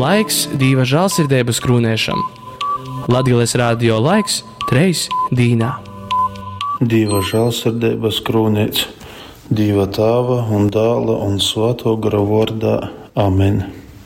Laiks Dieva žēlsirdības krūniešam. Latgales radio laiks 3 dīnā. Dieva žēlsirdības krūnīts, Dieva Tēva un Dēla un Svētā gara vārdā. Amen.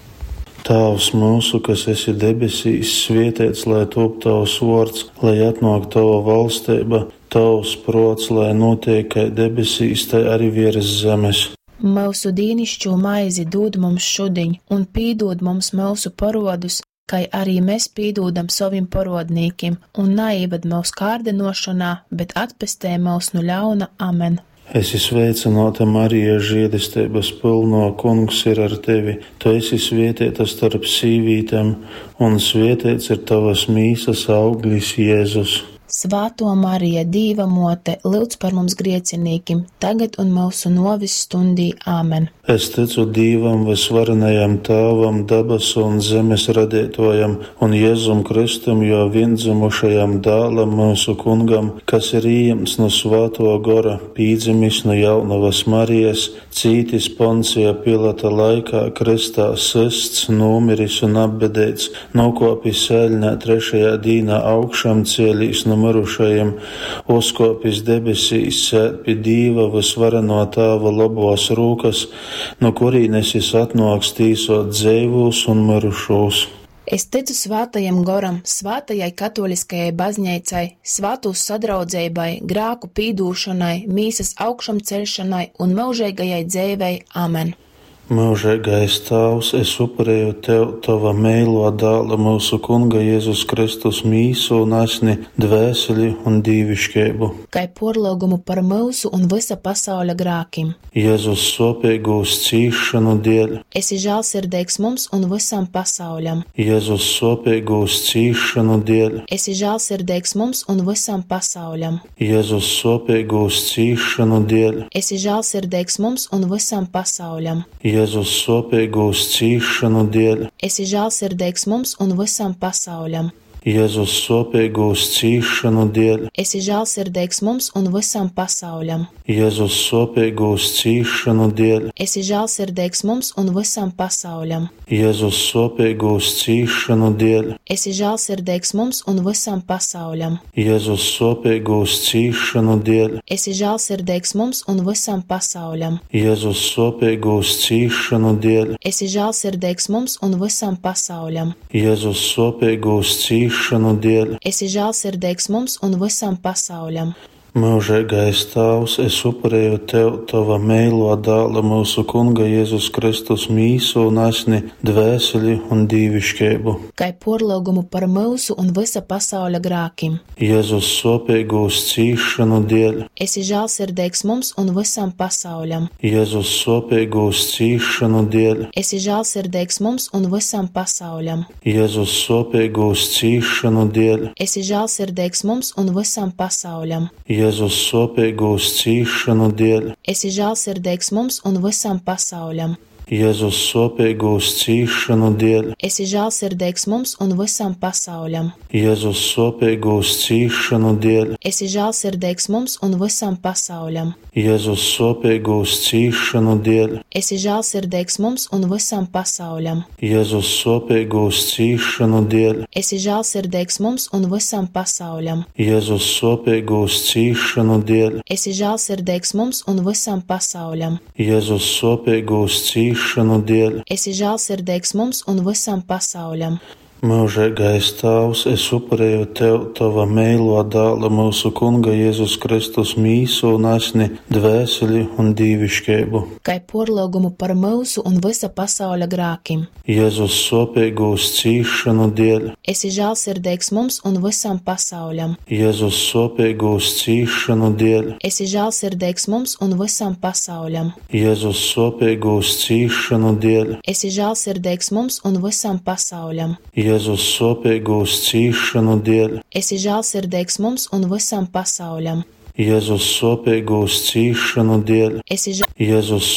Tēvs mūsu, kas esi debesīs, svētīts lai top tavs vārds, lai atnāk tava valstība, tavs prāts, lai notiek kā debesīs, tā arī virs zemes. Mūsu dienascho maizi dod mums šodien, un pīdod mums mūsu parodus, kā arī mēs pīdodam saviem parodnīkiem, un neieved mūsu kārdinošanā, bet atpestē mūs no ļauna. Amen. Esi sveicināta, Marija, žēlastības pilno, Kungs ir ar tevi. Tu esi svētīta starp sīvītēm, un svētīts ir tavas mīsas auglis, Jēzus. Svāto Marija, Dīva mote, lūdz par mums griecinīkim, tagad un mūsu novis stundī. Āmen. Es ticu Dīvam, visvarenajam Tēvam, dabas un zemes radītojam, un Jēzum Kristum, jo viendzimušajam Dēlam mūsu Kungam, kas ir ījams no Svētā gara, pīdzimis no jaunavas Marijas, cītis Poncija Pilata laikā, kristā sists, nomiris un apbedēts, nokopis sēļnē 3. dīnā augšām cielīs no mirušajiem, uzkopis debesīs, sēd pie Dīva visvareno Tēva labos rūkas, no kurīnes es atnāks tīsot dzīvos un mirušos. Es ticu svētajam goram, svētajai katoliskajai baznīcai, svētūs sadraudzībai, grēku pīdūšanai, mīsas augšam celšanai un mūžīgajai dzīvei. Amen. Mūžīgais Tēvs, es upurēju tev, tava mīļo Dēla, mūsu Kunga Jēzus Kristus mīsu un asni, dvēseli un dīvišķību. Kai porlūgumu par mūsu un visa pasaules grēkiem. Jēzus sopīgūs cīšanu dēļ. Esi žēlsirdīgs mums un visam pasauļam. Jēzus sopīgūs cīšanu dēļ. Esi žēlsirdīgs mums un visam pasauļam. Jēzus sopīgūs cīšanu dēļ. Esi žēlsirdīgs mums un visam pasauļam. Jēzus sopīgūs cīšanu dēļ. Esi žēlsirdīgs mums un visam pasauļam. Jēzus sopīgūs cīšanu dēļ. Esi žēlsirdīgs mums un visam pasauļam. Jēzus sopīgūs cīšanu dēļ. Esi žēlsirdīgs mums un visam pasauļam. Jēzus sopīgūs cīšanu dēļ. Esi žēlsirdīgs mums un visam pasauļam. Jēzus sopīgūs cīšanu dēļ. Esi žēlsirdīgs mums un visam pasauļam. Jēzus sopīgūs cīšanu dēļ. Esi žēlsirdīgs mums un visam pasauļam. Jēzus sopīgūs cīšanu dēļ. Esi žēlsirdīgs mums un visam pasauļam. Mūžīgais Tēvs, es upurēju tev, tava mīļo Dēla, mūsu Kunga Jēzus Kristus mīsu un asni, dvēseli un dīvišķību. Kai porlūgumu par mūsu un visa pasaules grēkiem. Jēzus sopīgūs cīšanu dēļ. Esi žēlsirdīgs mums un visam pasauļam. Jēzus sopīgūs cīšanu dēļ. Esi žēlsirdīgs mums un visam pasauļam. Jēzus sopīgūs cīšanu dēļ. Esi žēlsirdīgs mums un visam pasauļam. Jēzus sopīgūs cīšanu dēļ. Esi žēlsirdīgs mums un visam pasauļam. Jēzus sopīgūs cīšanu dēļ. Esi žēlsirdīgs mums un visam pasauļam. Jēzus sopīgūs cīšanu dēļ. Esi žēlsirdīgs mums un visam pasauļam. Jēzus sopīgūs cīšanu dēļ. Esi žēlsirdīgs mums un visam pasauļam. Jēzus sopīgūs cīšanu dēļ. Esi žēlsirdīgs mums un visam pasauļam. Jēzus sopīgūs cīšanu dēļ. Esi žēlsirdīgs mums un visam pasauļam. Jēzus sopīgūs cīšanu dēļ. Esi žēlsirdīgs mums un visam pasauļam. Mūžīgais Tēvs, es upurēju tev, tava mīļo Dēla, mūsu Kunga Jēzus Kristus mīsu un asni, dvēseli un dīvišķību. Kai porlūgumu par mūsu un visa pasaules grēkiem. Jēzus sopīgūs cīšanu dēļ. Esi žēlsirdīgs mums un visam pasauļam. Jēzus sopīgūs cīšanu dēļ. Esi žēlsirdīgs mums un visam pasauļam. Jēzus sopīgūs cīšanu dēļ. Esi žēlsirdīgs mums un visam pasauļam. Jēzus sopīgūs cīšanu dēļ. Esi žēlsirdīgs mums un visam pasauļam. Jēzus sopīgūs cīšanu dēļ. Esi Jēzus